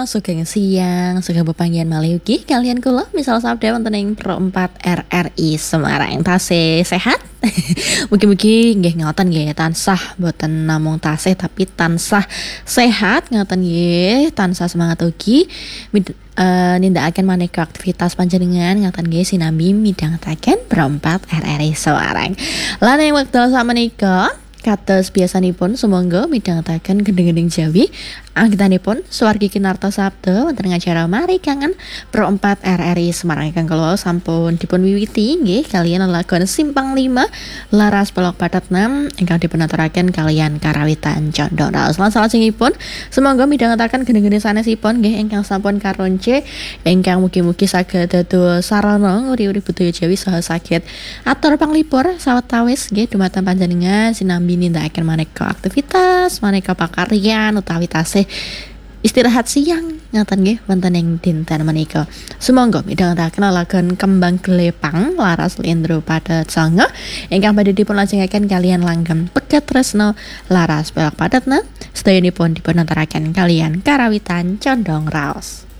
sugeng siang, sugeng pepanggihan malih ugi kalian kula misal sabda wonten ing Pro 4 RRI Semarang. Tasih sehat? Mugi-mugi nggih ngoten nggih tansah boten namung tasih tapi tansah sehat ngoten nggih, tansah semangat ugi nindakaken maneka aktivitas panjenengan ngoten nggih sinambi midhangetaken Pro 4 RRI Semarang. Lan ing wekdal sakmenika kados biasanipun sumangga midhangetaken gending-gending Jawi anggenipun suwargi kinarta sabda wonten ing acara Mari Kangen Pro 4 RRI Semarang ingkang kula sampun dipun wiwiti nggih kaliyan lelagon Simpang 5 Laras Pelok Padat 6 ingkang dipunaturaken kaliyan karawitan Condong Raos. Lan salajengipun sumangga midhangetaken gending-gending sanesipun nggih ingkang sampun karonce ingkang mugi-mugi saged dados sarana nguri-uri budaya Jawi saha saged atur panglipur sawetawis nggih dumateng panjenengan sinambi nindakaken maneka aktivitas, maneka pakaryan utawi tasih istirahat siang ngaten nggih wonten ing dinten menika. Sumangga midhangetaken lelagon Kembang Glepang Laras Lendro Padat 9 ingkang badhe dipun lajengaken kaliyan langgam Pegat Tresno Laras Pelok Padat 6 sedayanipun dipunaturaken kaliyan karawitan Condong Raos.